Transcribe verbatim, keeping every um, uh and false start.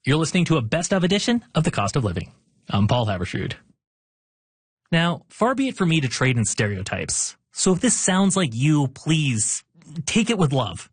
You're listening to a best of edition of The Cost of Living. I'm Paul Haberstrood. Now, far be it for me to trade in stereotypes. So if this sounds like you, please take it with love.